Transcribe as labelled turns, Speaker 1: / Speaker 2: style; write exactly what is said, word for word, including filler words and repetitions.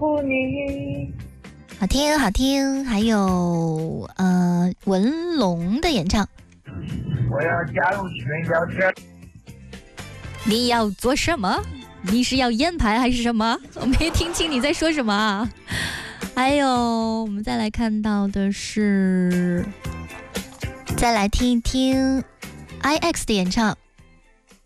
Speaker 1: 乎你。
Speaker 2: 好听好听。还有呃文龙的演唱。
Speaker 1: 我要加入群聊天。
Speaker 2: 你要做什么？你是要烟牌还是什么？我没听清你在说什么啊。还有我们再来看到的是，再来听一听 I X 的演唱。